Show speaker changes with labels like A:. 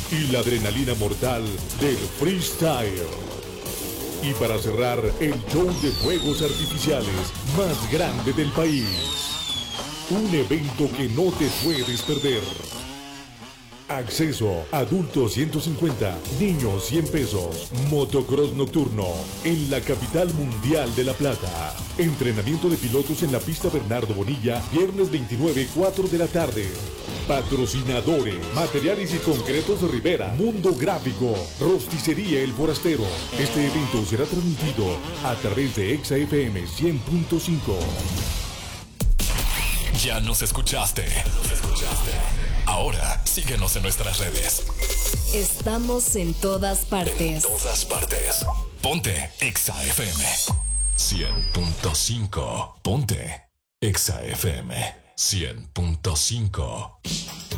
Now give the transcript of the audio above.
A: y la adrenalina mortal del freestyle. Y para cerrar, el show de fuegos artificiales más grande del país. Un evento que no te puedes perder. Acceso, adultos 150, niños 100 pesos. Motocross nocturno en la capital mundial de La Plata. Entrenamiento de pilotos en la pista Bernardo Bonilla, viernes 29, 4 de la tarde. Patrocinadores: Materiales y Concretos de Rivera, Mundo Gráfico, Rosticería El Forastero. Este evento será transmitido a través de Exa FM 100.5.
B: Ya nos escuchaste. Ahora síguenos en nuestras redes.
C: Estamos en todas partes.
B: Ponte Exa FM 100.5. Ponte Exa FM 100.5.